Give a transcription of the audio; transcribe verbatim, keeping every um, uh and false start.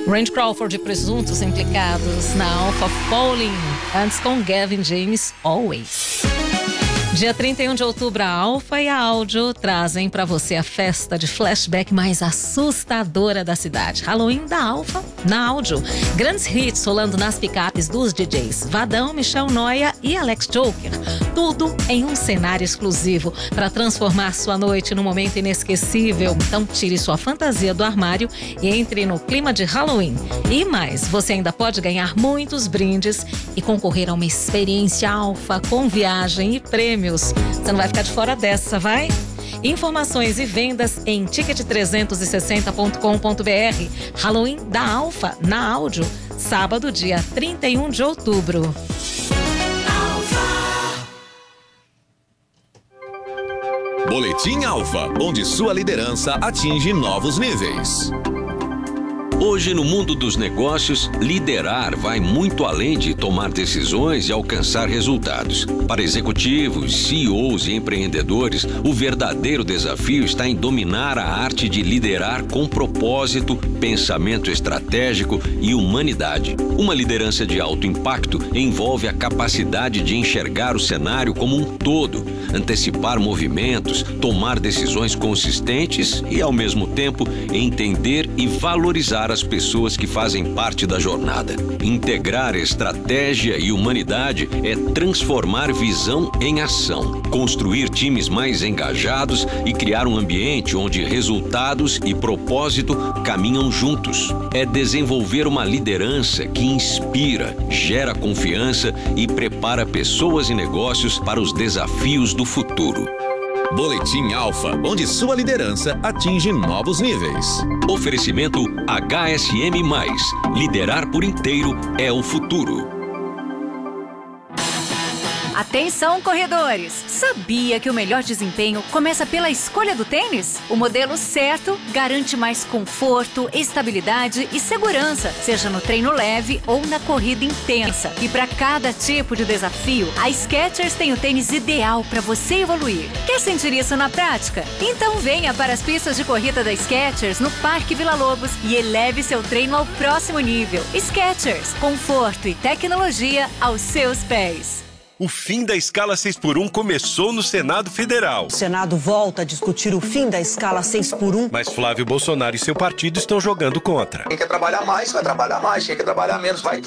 Randy Crawford e presuntos implicados na Alpha Falling, antes com Gavin James, Always. Dia trinta e um de outubro, a Alfa e a Áudio trazem para você a festa de flashback mais assustadora da cidade. Halloween da Alfa na Áudio. Grandes hits rolando nas picapes dos D Js Vadão, Michel Noia e Alex Joker. Tudo em um cenário exclusivo para transformar sua noite num momento inesquecível. Então tire sua fantasia do armário e entre no clima de Halloween. E mais, você ainda pode ganhar muitos brindes e concorrer a uma experiência Alfa com viagem e prêmio. Você não vai ficar de fora dessa, vai? Informações e vendas em ticket trezentos e sessenta ponto com ponto br. Halloween da Alfa na Áudio, sábado, dia trinta e um de outubro. Boletim Alfa, onde sua liderança atinge novos níveis. Hoje, no mundo dos negócios, liderar vai muito além de tomar decisões e alcançar resultados. Para executivos, C E Os e empreendedores, o verdadeiro desafio está em dominar a arte de liderar com propósito, pensamento estratégico e humanidade. Uma liderança de alto impacto envolve a capacidade de enxergar o cenário como um todo, antecipar movimentos, tomar decisões consistentes e, ao mesmo tempo, entender e valorizar as pessoas que fazem parte da jornada. Integrar estratégia e humanidade é transformar visão em ação, construir times mais engajados e criar um ambiente onde resultados e propósito caminham juntos. É desenvolver uma liderança que inspira, gera confiança e prepara pessoas e negócios para os desafios do futuro. Boletim Alfa, onde sua liderança atinge novos níveis. Oferecimento H S M mais. Liderar por inteiro é o futuro. Atenção, corredores! Sabia que o melhor desempenho começa pela escolha do tênis? O modelo certo garante mais conforto, estabilidade e segurança, seja no treino leve ou na corrida intensa. E para cada tipo de desafio, a Skechers tem o tênis ideal para você evoluir. Quer sentir isso na prática? Então venha para as pistas de corrida da Skechers no Parque Vila Lobos e eleve seu treino ao próximo nível. Skechers, conforto e tecnologia aos seus pés. O fim da escala seis por um começou no Senado Federal. O Senado volta a discutir o fim da escala seis por um. Mas Flávio Bolsonaro e seu partido estão jogando contra. Quem quer trabalhar mais, vai trabalhar mais. Quem quer trabalhar menos, vai